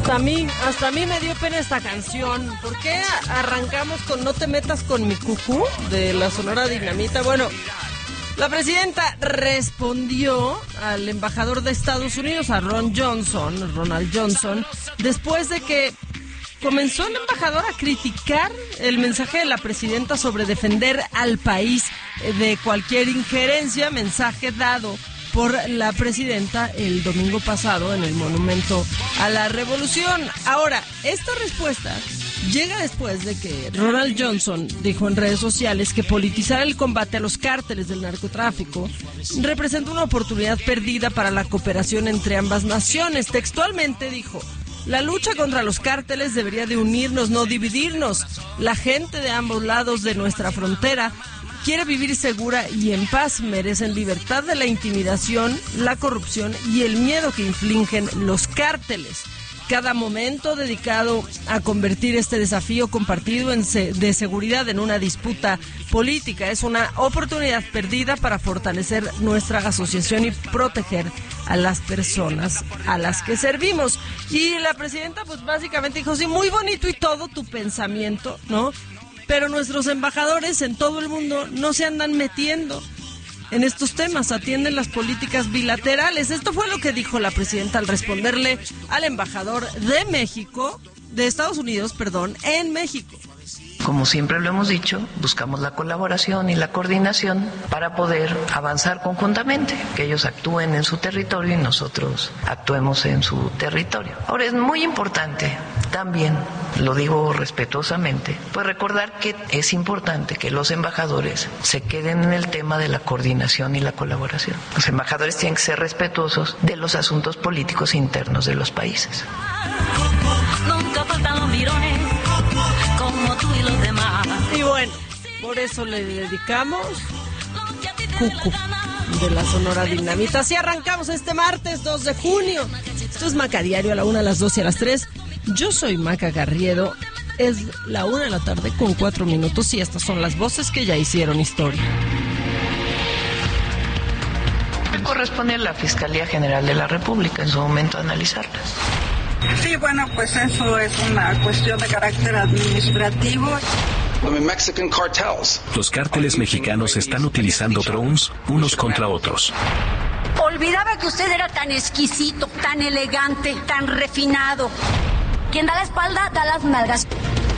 Hasta a mí me dio pena esta canción. ¿Por qué arrancamos con No te metas con mi cucú de la Sonora Dinamita? Bueno, la presidenta respondió al embajador de Estados Unidos, a Ronald Johnson, después de que comenzó el embajador a criticar el mensaje de la presidenta sobre defender al país de cualquier injerencia, mensaje dado por la presidenta el domingo pasado en el Monumento a la Revolución. Ahora, esta respuesta llega después de que Ronald Johnson dijo en redes sociales que politizar el combate a los cárteles del narcotráfico representa una oportunidad perdida para la cooperación entre ambas naciones. Textualmente dijo: la lucha contra los cárteles debería de unirnos, no dividirnos. La gente de ambos lados de nuestra frontera quiere vivir segura y en paz, merecen libertad de la intimidación, la corrupción y el miedo que infligen los cárteles. Cada momento dedicado a convertir este desafío compartido de seguridad en una disputa política es una oportunidad perdida para fortalecer nuestra asociación y proteger a las personas a las que servimos. Y la presidenta pues básicamente dijo: sí, muy bonito y todo tu pensamiento, ¿no? Pero nuestros embajadores en todo el mundo no se andan metiendo en estos temas, atienden las políticas bilaterales. Esto fue lo que dijo la presidenta al responderle al embajador de Estados Unidos, en México. Como siempre lo hemos dicho, buscamos la colaboración y la coordinación para poder avanzar conjuntamente, que ellos actúen en su territorio y nosotros actuemos en su territorio. Ahora, es muy importante también, lo digo respetuosamente, pues recordar que es importante que los embajadores se queden en el tema de la coordinación y la colaboración. Los embajadores tienen que ser respetuosos de los asuntos políticos internos de los países. Nunca faltan los mirones como tú y los demás. Y bueno, por eso le dedicamos Cucu de la Sonora Dinamita. Así arrancamos este martes 2 de junio. Esto es Maca Diario, a la 1, a las 2 y a las 3. Yo soy Maca Garriedo. Es la 1 de la tarde con 4 minutos y estas son las voces que ya hicieron historia. Corresponde a la Fiscalía General de la República en su momento analizarlas. Sí, bueno, pues eso es una cuestión de carácter administrativo. Los cárteles mexicanos están utilizando drones unos contra otros. Olvidaba que usted era tan exquisito, tan elegante, tan refinado. Quien da la espalda, da las nalgas.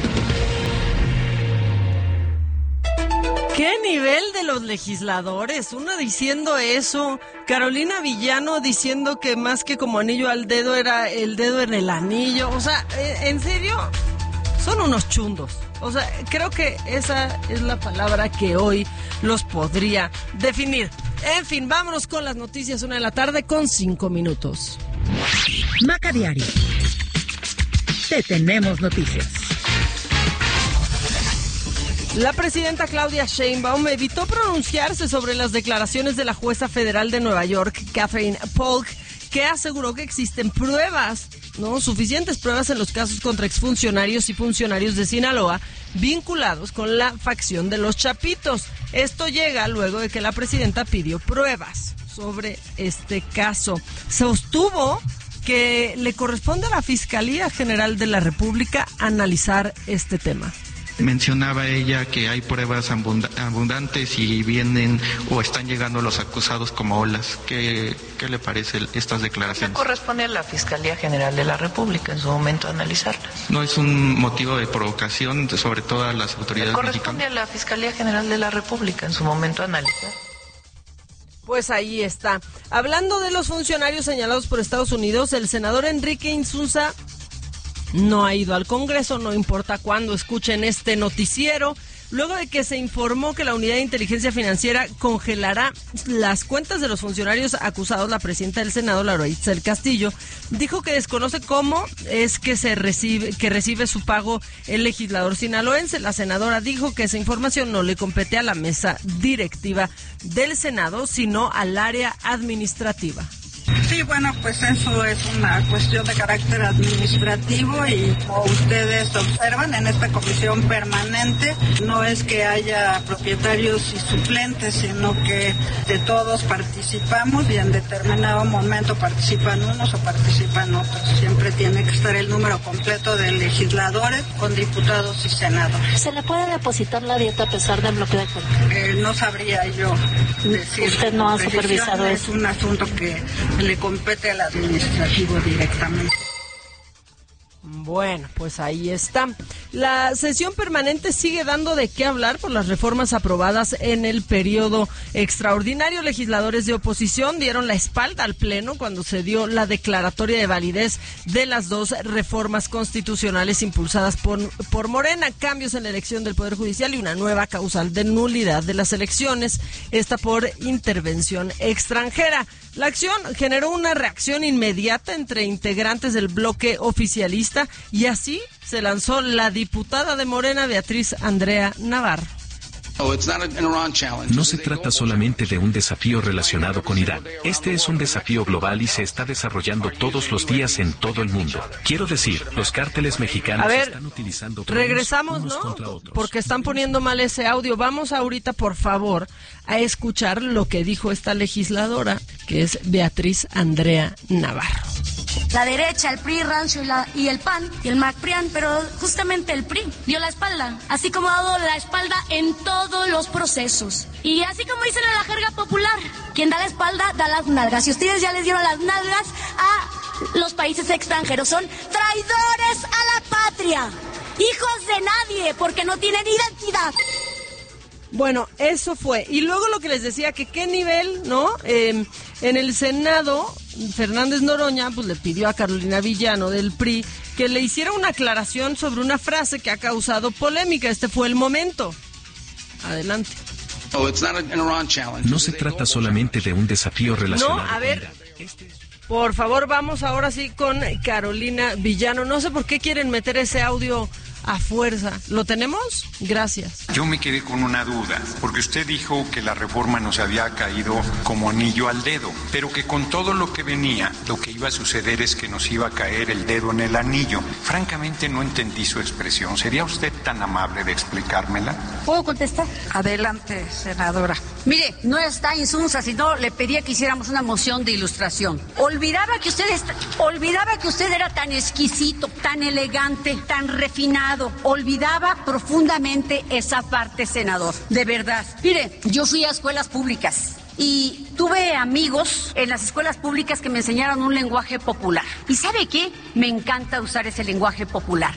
¿Qué nivel de los legisladores? Una diciendo eso, Carolina Villano diciendo que más que como anillo al dedo era el dedo en el anillo. O sea, en serio, son unos chundos. O sea, creo que esa es la palabra que hoy los podría definir. En fin, vámonos con las noticias, 1 de la tarde con 5 minutos. Maca Diario. Te tenemos noticias. La presidenta Claudia Sheinbaum evitó pronunciarse sobre las declaraciones de la jueza federal de Nueva York, Katherine Polk, que aseguró que existen suficientes pruebas en los casos contra exfuncionarios y funcionarios de Sinaloa vinculados con la facción de los Chapitos. Esto llega luego de que la presidenta pidió pruebas sobre este caso. Sostuvo que le corresponde a la Fiscalía General de la República analizar este tema. Mencionaba ella que hay pruebas abundantes y vienen o están llegando los acusados como olas. ¿Qué le parece estas declaraciones? Corresponde a la Fiscalía General de la República en su momento analizarlas. ¿No es un motivo de provocación sobre todo a las autoridades mexicanas? Corresponde a la Fiscalía General de la República en su momento analizar. Pues ahí está. Hablando de los funcionarios señalados por Estados Unidos, el senador Enrique Insunza no ha ido al Congreso, no importa cuándo escuchen este noticiero, luego de que se informó que la Unidad de Inteligencia Financiera congelará las cuentas de los funcionarios acusados. La presidenta del Senado, Laura Itzel Castillo, dijo que desconoce cómo es que recibe su pago el legislador sinaloense. La senadora dijo que esa información no le compete a la mesa directiva del Senado, sino al área administrativa. Sí, bueno, pues eso es una cuestión de carácter administrativo y como ustedes observan en esta comisión permanente no es que haya propietarios y suplentes, sino que de todos participamos y en determinado momento participan unos o participan otros. Siempre tiene que estar el número completo de legisladores con diputados y senadores. ¿Se le puede depositar la dieta a pesar del bloqueo de cuentas? No sabría yo decir. ¿Usted no ha supervisado eso? Es un asunto que le compete al administrativo directamente. Bueno, pues ahí está. La sesión permanente sigue dando de qué hablar por las reformas aprobadas en el periodo extraordinario. Legisladores de oposición dieron la espalda al Pleno cuando se dio la declaratoria de validez de las dos reformas constitucionales impulsadas por Morena, cambios en la elección del Poder Judicial y una nueva causal de nulidad de las elecciones, esta por intervención extranjera. La acción generó una reacción inmediata entre integrantes del bloque oficialista y así se lanzó la diputada de Morena, Beatriz Andrea Navarro. No se trata solamente de un desafío relacionado con Irán. Este es un desafío global y se está desarrollando todos los días en todo el mundo. Quiero decir, los cárteles mexicanos están utilizando drones regresamos, unos ¿no? contra otros. Porque están poniendo mal ese audio. Vamos ahorita, por favor, a escuchar lo que dijo esta legisladora, que es Beatriz Andrea Navarro. La derecha, el PRI, Rancho y el PAN y el MACPRIAN, pero justamente el PRI dio la espalda, así como ha dado la espalda en todos los procesos. Y así como dicen en la jerga popular, quien da la espalda da las nalgas. Y ustedes ya les dieron las nalgas a los países extranjeros. Son traidores a la patria, hijos de nadie, porque no tienen identidad. Bueno, eso fue. Y luego lo que les decía, que qué nivel, ¿no? En el Senado, Fernández Noroña pues le pidió a Carolina Villano del PRI que le hiciera una aclaración sobre una frase que ha causado polémica. Este fue el momento. Adelante. No se trata solamente de un desafío relacionado No, a ver, por favor, vamos ahora sí con Carolina Villano. No sé por qué quieren meter ese audio a fuerza. ¿Lo tenemos? Gracias. Yo me quedé con una duda, porque usted dijo que la reforma nos había caído como anillo al dedo, pero que con todo lo que venía, lo que iba a suceder es que nos iba a caer el dedo en el anillo. Francamente no entendí su expresión. ¿Sería usted tan amable de explicármela? ¿Puedo contestar? Adelante, senadora. Mire, no está insunsa, sino le pedía que hiciéramos una moción de ilustración. Olvidaba que usted era tan exquisito, tan elegante, tan refinado. Olvidaba profundamente esa parte, senador. De verdad. Mire, yo fui a escuelas públicas y tuve amigos en las escuelas públicas que me enseñaron un lenguaje popular. ¿Y sabe qué? Me encanta usar ese lenguaje popular.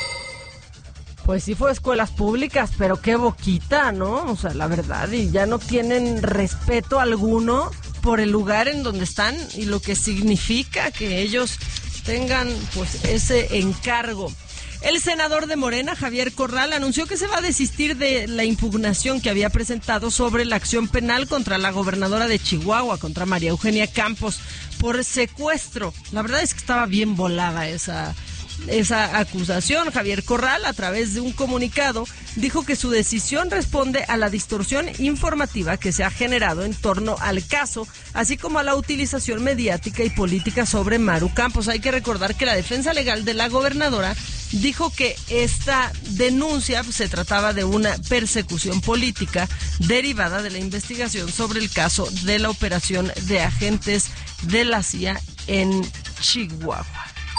Pues sí fue escuelas públicas, pero qué boquita, ¿no? O sea, la verdad, y ya no tienen respeto alguno por el lugar en donde están y lo que significa que ellos tengan pues ese encargo. El senador de Morena, Javier Corral, anunció que se va a desistir de la impugnación que había presentado sobre la acción penal contra la gobernadora de Chihuahua, contra María Eugenia Campos, por secuestro. La verdad es que estaba bien volada esa acusación. Javier Corral, a través de un comunicado, dijo que su decisión responde a la distorsión informativa que se ha generado en torno al caso, así como a la utilización mediática y política sobre Maru Campos. Hay que recordar que la defensa legal de la gobernadora dijo que esta denuncia se trataba de una persecución política derivada de la investigación sobre el caso de la operación de agentes de la CIA en Chihuahua.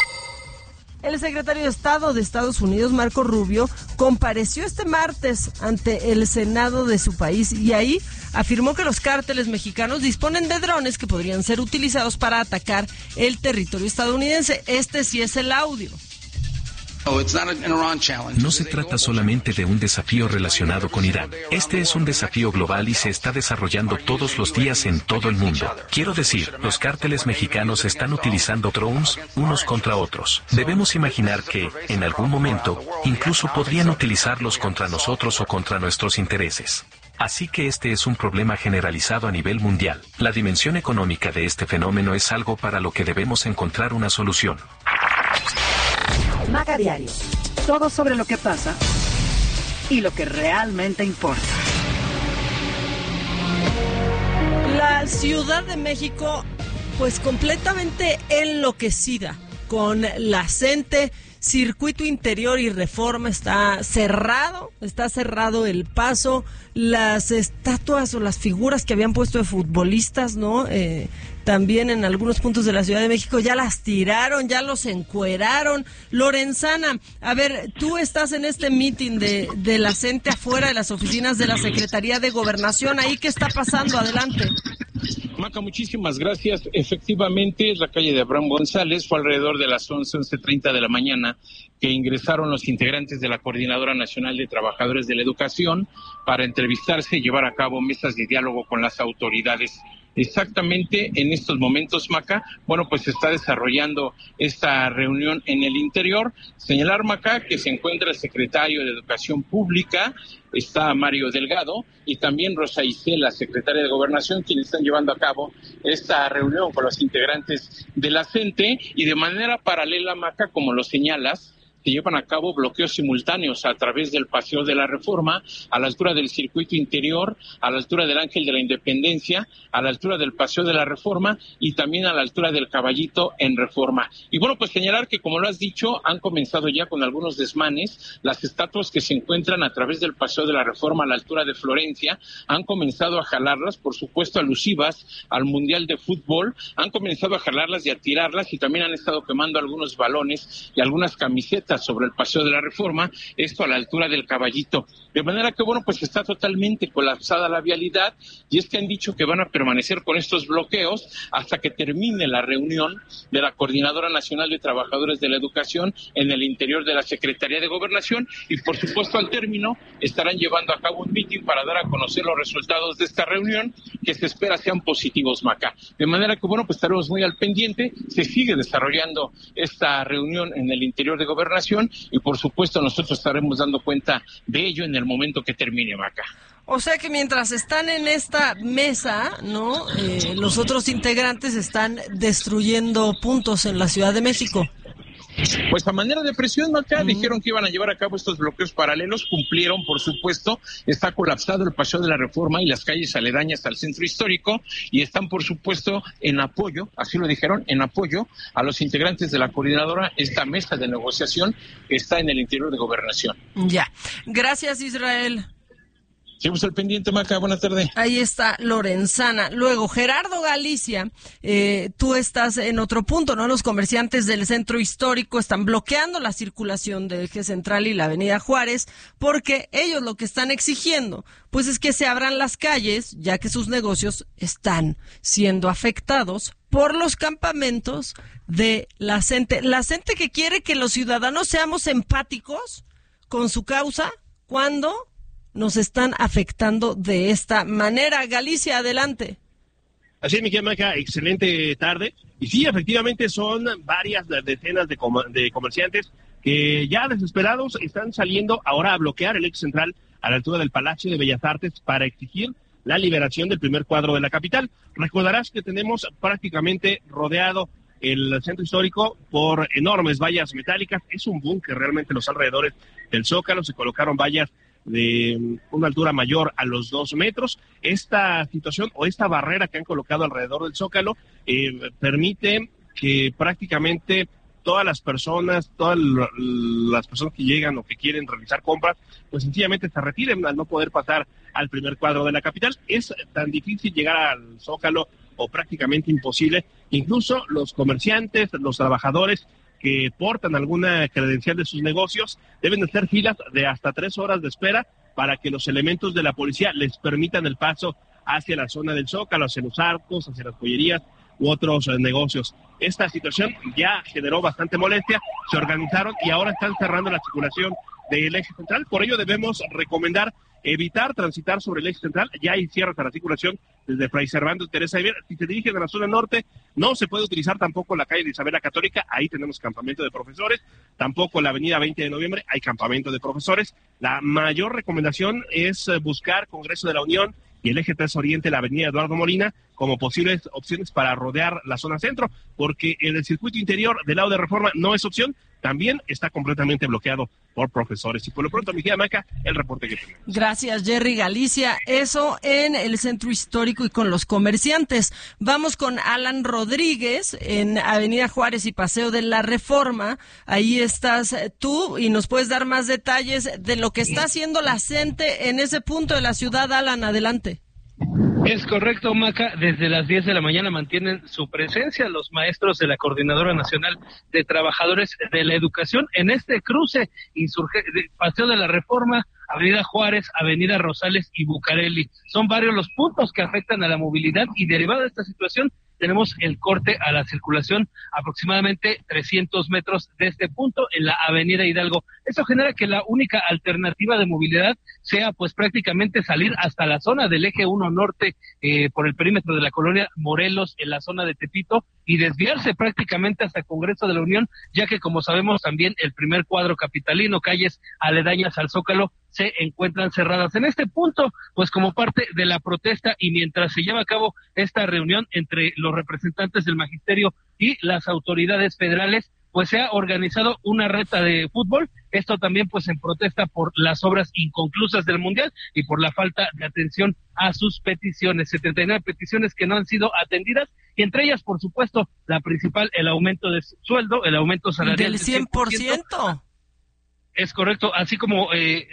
El secretario de Estado de Estados Unidos, Marco Rubio, compareció este martes ante el Senado de su país y ahí afirmó que los cárteles mexicanos disponen de drones que podrían ser utilizados para atacar el territorio estadounidense. Este sí es el audio. No se trata solamente de un desafío relacionado con Irán. Este es un desafío global y se está desarrollando todos los días en todo el mundo. Quiero decir, los cárteles mexicanos están utilizando drones unos contra otros. Debemos imaginar que, en algún momento, incluso podrían utilizarlos contra nosotros o contra nuestros intereses. Así que este es un problema generalizado a nivel mundial. La dimensión económica de este fenómeno es algo para lo que debemos encontrar una solución. Maca Diario. Todo sobre lo que pasa y lo que realmente importa. La Ciudad de México pues completamente enloquecida con la CENTE. Circuito Interior y Reforma está cerrado el paso. Las estatuas o las figuras que habían puesto de futbolistas, ¿no? También en algunos puntos de la Ciudad de México ya las tiraron, ya los encueraron. Lorenzana, a ver, tú estás en este meeting de la CENTE afuera de las oficinas de la Secretaría de Gobernación. ¿Ahí qué está pasando? Adelante. Maca, muchísimas gracias. Efectivamente, es la calle de Abraham González. Fue alrededor de las 11:30 de la mañana que ingresaron los integrantes de la Coordinadora Nacional de Trabajadores de la Educación para entrevistarse y llevar a cabo mesas de diálogo con las autoridades. Exactamente en estos momentos, Maca, bueno, pues se está desarrollando esta reunión en el interior. Señalar, Maca, que se encuentra el secretario de Educación Pública, está Mario Delgado, y también Rosa Isela, secretaria de Gobernación, quienes están llevando a cabo esta reunión con los integrantes de la CENTE, y de manera paralela, Maca, como lo señalas, se llevan a cabo bloqueos simultáneos a través del Paseo de la Reforma, a la altura del Circuito Interior, a la altura del Ángel de la Independencia, a la altura del Paseo de la Reforma y también a la altura del Caballito en Reforma. Y bueno, pues señalar que, como lo has dicho, han comenzado ya con algunos desmanes. Las estatuas que se encuentran a través del Paseo de la Reforma a la altura de Florencia han comenzado a jalarlas, por supuesto alusivas al Mundial de Fútbol, han comenzado a jalarlas y a tirarlas, y también han estado quemando algunos balones y algunas camisetas sobre el Paseo de la Reforma, esto a la altura del Caballito. De manera que, bueno, pues está totalmente colapsada la vialidad, y es que han dicho que van a permanecer con estos bloqueos hasta que termine la reunión de la Coordinadora Nacional de Trabajadores de la Educación en el interior de la Secretaría de Gobernación, y por supuesto al término estarán llevando a cabo un meeting para dar a conocer los resultados de esta reunión, que se espera sean positivos, Maca. De manera que, bueno, pues estaremos muy al pendiente. Se sigue desarrollando esta reunión en el interior de Gobernación, y por supuesto nosotros estaremos dando cuenta de ello en el momento que termine, Maca. O sea que mientras están en esta mesa, ¿no? Los otros integrantes están destruyendo puntos en la Ciudad de México. Pues a manera de presión, Maca, dijeron que iban a llevar a cabo estos bloqueos paralelos, cumplieron, por supuesto. Está colapsado el Paseo de la Reforma y las calles aledañas al centro histórico, y están, por supuesto, en apoyo, así lo dijeron, en apoyo a los integrantes de la coordinadora, esta mesa de negociación que está en el interior de Gobernación. Ya, gracias, Israel. Seguimos al pendiente, Maca, buenas tardes. Ahí está Lorenzana. Luego, Gerardo Galicia, tú estás en otro punto, ¿no? Los comerciantes del centro histórico están bloqueando la circulación del Eje Central y la Avenida Juárez, porque ellos lo que están exigiendo, pues es que se abran las calles, ya que sus negocios están siendo afectados por los campamentos de la CENTE. La CENTE que quiere que los ciudadanos seamos empáticos con su causa cuando nos están afectando de esta manera. Galicia, adelante. Así es, Miguel Maca, excelente tarde. Y sí, efectivamente son varias decenas de comerciantes que ya desesperados están saliendo ahora a bloquear el eje central a la altura del Palacio de Bellas Artes para exigir la liberación del primer cuadro de la capital. Recordarás que tenemos prácticamente rodeado el centro histórico por enormes vallas metálicas. Es un búnker realmente los alrededores del Zócalo. Se colocaron vallas de una altura mayor a los 2 metros. Esta situación o esta barrera que han colocado alrededor del Zócalo permite que prácticamente todas las personas que llegan o que quieren realizar compras, pues sencillamente se retiren al no poder pasar al primer cuadro de la capital. Es tan difícil llegar al Zócalo, o prácticamente imposible. Incluso los comerciantes, los trabajadores que portan alguna credencial de sus negocios deben de hacer filas de hasta 3 horas de espera para que los elementos de la policía les permitan el paso hacia la zona del Zócalo, hacia los arcos, hacia las joyerías u otros negocios. Esta situación ya generó bastante molestia, se organizaron y ahora están cerrando la circulación del eje central. Por ello debemos recomendar evitar transitar sobre el eje central. Ya hay cierres a la circulación desde Fray Servando y Teresa Iber. Si se dirigen a la zona norte, no se puede utilizar tampoco la calle de Isabel la Católica, ahí tenemos campamento de profesores, tampoco la avenida 20 de noviembre, hay campamento de profesores. La mayor recomendación es buscar Congreso de la Unión y el eje 3 Oriente, la avenida Eduardo Molina, como posibles opciones para rodear la zona centro, porque en el circuito interior del lado de Reforma no es opción. también está completamente bloqueado por profesores. Y por lo pronto, mi querida Maca, el reporte que tenemos. Gracias, Jerry Galicia. Eso en el centro histórico y con los comerciantes. Vamos con Alan Rodríguez en Avenida Juárez y Paseo de la Reforma. Ahí estás tú y nos puedes dar más detalles de lo que está haciendo la CENTE en ese punto de la ciudad. Alan, adelante. Es correcto, Maca. Desde las 10 de la mañana mantienen su presencia los maestros de la Coordinadora Nacional de Trabajadores de la Educación en este cruce Paseo de la Reforma, Avenida Juárez, Avenida Rosales y Bucareli. Son varios los puntos que afectan a la movilidad y derivada de esta situación tenemos el corte a la circulación aproximadamente 300 metros de este punto en la Avenida Hidalgo. Esto genera que la única alternativa de movilidad sea pues prácticamente salir hasta la zona del eje 1 norte por el perímetro de la colonia Morelos en la zona de Tepito y desviarse prácticamente hasta Congreso de la Unión, ya que como sabemos también el primer cuadro capitalino, calles aledañas al Zócalo, se encuentran cerradas. En este punto, pues como parte de la protesta y mientras se lleva a cabo esta reunión entre los representantes del magisterio y las autoridades federales, pues se ha organizado una reta de fútbol, esto también pues en protesta por las obras inconclusas del Mundial y por la falta de atención a sus peticiones, 79 peticiones que no han sido atendidas, y entre ellas, por supuesto, la principal, el aumento de sueldo, el aumento salarial del 100%. Es correcto, así como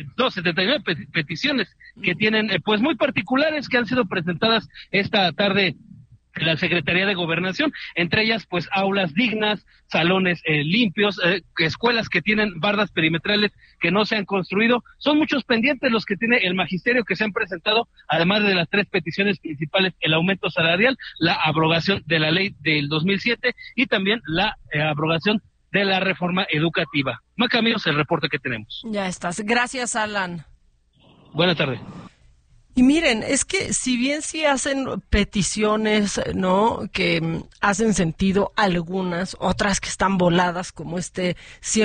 79 peticiones que tienen, pues muy particulares, que han sido presentadas esta tarde en la Secretaría de Gobernación, entre ellas pues aulas dignas, salones limpios, escuelas que tienen bardas perimetrales que no se han construido. Son muchos pendientes los que tiene el magisterio que se han presentado, además de las 3 peticiones principales: el aumento salarial, la abrogación de la ley del 2007 y también la abrogación de la reforma educativa. Maca, amigos, el reporte que tenemos. Ya estás. Gracias, Alan. Buenas tardes. Y miren, es que si bien sí hacen peticiones, ¿no?, que hacen sentido algunas, otras que están voladas, como este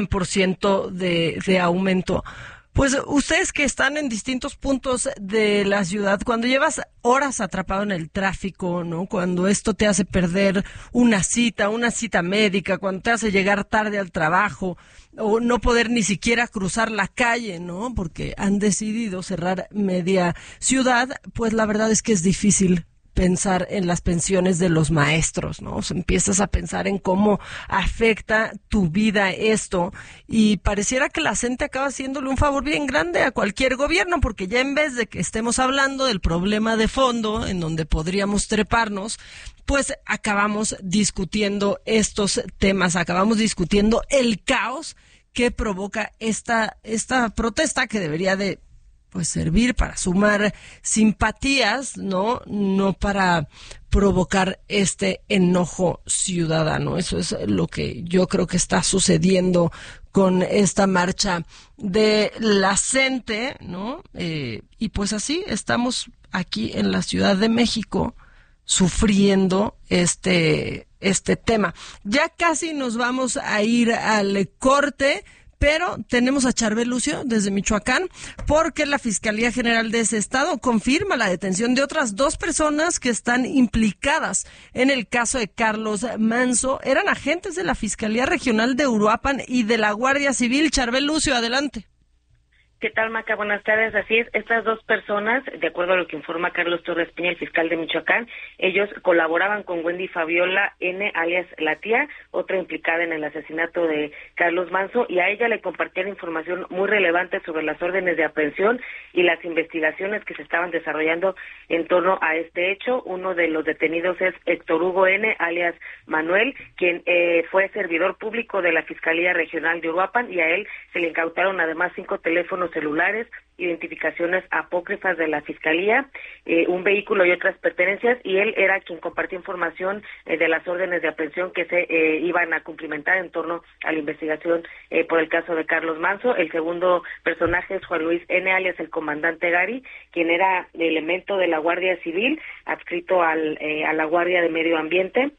100% de aumento, pues ustedes que están en distintos puntos de la ciudad, cuando llevas horas atrapado en el tráfico, ¿no?, cuando esto te hace perder una cita médica, cuando te hace llegar tarde al trabajo o no poder ni siquiera cruzar la calle, ¿no?, porque han decidido cerrar media ciudad, pues la verdad es que es difícil pensar en las pensiones de los maestros, ¿no? O sea, empiezas a pensar en cómo afecta tu vida esto y pareciera que la CENTE acaba haciéndole un favor bien grande a cualquier gobierno, porque ya en vez de que estemos hablando del problema de fondo en donde podríamos treparnos, pues acabamos discutiendo estos temas, acabamos discutiendo el caos que provoca esta protesta que debería de pues servir para sumar simpatías, no para provocar este enojo ciudadano. Eso es lo que yo creo que está sucediendo con esta marcha de la CENTE, ¿no? Y pues así estamos aquí en la Ciudad de México sufriendo este tema. Ya casi nos vamos a ir al corte, pero tenemos a Charbel Lucio desde Michoacán, porque la Fiscalía General de ese estado confirma la detención de otras 2 personas que están implicadas en el caso de Carlos Manso. Eran agentes de la Fiscalía Regional de Uruapan y de la Guardia Civil. Charbel Lucio, adelante. ¿Qué tal, Maca? Buenas tardes. Así es, estas 2 personas, de acuerdo a lo que informa Carlos Torres Peña, el fiscal de Michoacán, ellos colaboraban con Wendy Fabiola N., alias La Tía, otra implicada en el asesinato de Carlos Manso, y a ella le compartían información muy relevante sobre las órdenes de aprehensión y las investigaciones que se estaban desarrollando en torno a este hecho. Uno de los detenidos es Héctor Hugo N., alias Manuel, quien fue servidor público de la Fiscalía Regional de Uruapan, y a él se le incautaron además 5 teléfonos celulares, identificaciones apócrifas de la Fiscalía, un vehículo y otras pertenencias, y él era quien compartió información de las órdenes de aprehensión que se iban a cumplimentar en torno a la investigación por el caso de Carlos Manso. El segundo personaje es Juan Luis N., alias el comandante Gary, quien era elemento de la Guardia Civil, adscrito a la Guardia de Medio Ambiente.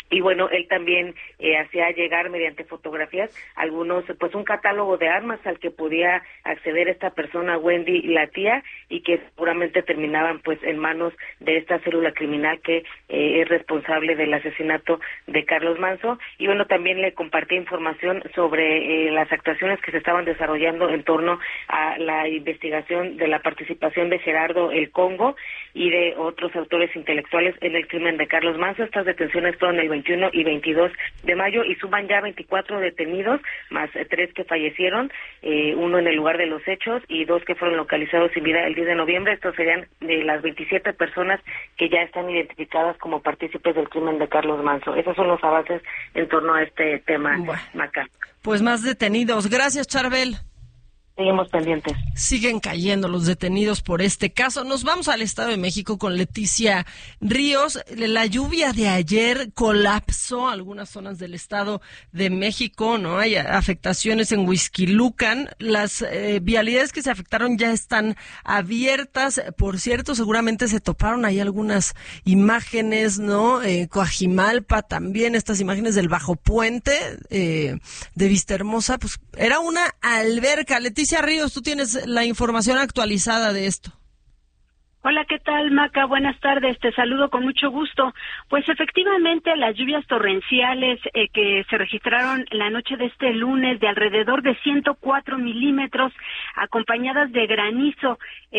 Y bueno, él también hacía llegar mediante fotografías algunos, pues un catálogo de armas al que podía acceder esta persona, Wendy Latía, y que seguramente terminaban pues en manos de esta célula criminal que es responsable del asesinato de Carlos Manzo. Y bueno, también le compartí información sobre las actuaciones que se estaban desarrollando en torno a la investigación de la participación de Gerardo El Congo y de otros autores intelectuales en el crimen de Carlos Manzo. Estas detenciones fueron el 21 y 22 de mayo y suman ya 24 detenidos, más 3 que fallecieron, uno en el lugar de los hechos y 2 que fueron localizados sin vida el 10 de noviembre. Estos serían de las 27 personas que ya están identificadas como partícipes del crimen de Carlos Manzo. Esos son los avances en torno a este tema, Maca. Pues más detenidos. Gracias, Charbel. Seguimos pendientes. Siguen cayendo los detenidos por este caso. Nos vamos al Estado de México con Leticia Ríos. La lluvia de ayer colapsó algunas zonas del Estado de México, ¿no? Hay afectaciones en Huixquilucan. Las vialidades que se afectaron ya están abiertas. Por cierto, seguramente se toparon ahí algunas imágenes, ¿no? Coajimalpa también, estas imágenes del Bajo Puente de Vistahermosa. Pues era una alberca. Leticia Ríos, tú tienes la información actualizada de esto. Hola, ¿qué tal, Maca? Buenas tardes, te saludo con mucho gusto. Pues efectivamente las lluvias torrenciales que se registraron la noche de este lunes de alrededor de 104 milímetros, acompañadas de granizo,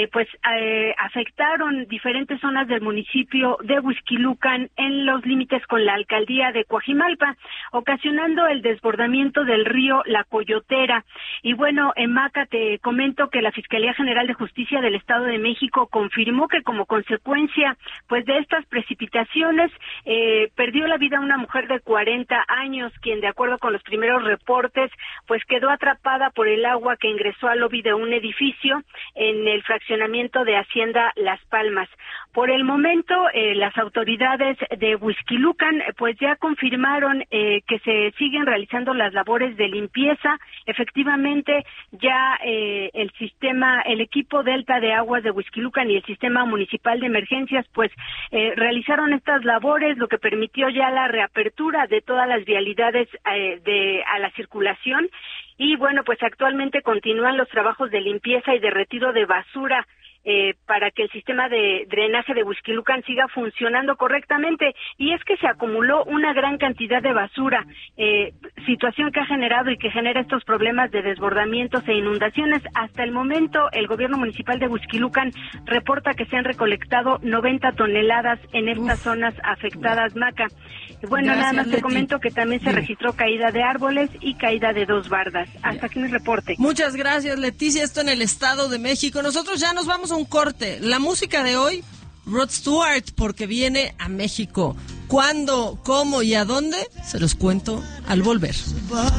afectaron diferentes zonas del municipio de Huixquilucan en los límites con la alcaldía de Coajimalpa, ocasionando el desbordamiento del río La Coyotera. Y bueno, en Maca te comento que la Fiscalía General de Justicia del Estado de México confirmó que como consecuencia pues de estas precipitaciones perdió la vida una mujer de 40 años, quien de acuerdo con los primeros reportes pues quedó atrapada por el agua que ingresó al lobby de un edificio en el fraccionamiento de Hacienda Las Palmas. Por el momento las autoridades de Huixquilucan pues ya confirmaron que se siguen realizando las labores de limpieza. Efectivamente ya el equipo Delta de Aguas de Huixquilucan y el sistema municipal de emergencias pues realizaron estas labores, lo que permitió ya la reapertura de todas las vialidades a la circulación. Y bueno, pues actualmente continúan los trabajos de limpieza y de retiro de basura para que el sistema de drenaje de Huixquilucan siga funcionando correctamente. Y es que se acumuló una gran cantidad de basura, situación que ha generado y que genera estos problemas de desbordamientos e inundaciones. Hasta el momento, el gobierno municipal de Huixquilucan reporta que se han recolectado 90 toneladas en estas zonas afectadas, Maca. Bueno, gracias, nada más te comento que también se registró caída de árboles y caída de 2 bardas. Hasta aquí mi reporte. Muchas gracias, Leticia. Esto en el Estado de México. Nosotros ya nos vamos a un corte. La música de hoy, Rod Stewart, porque viene a México. ¿Cuándo, cómo y a dónde? Se los cuento al volver.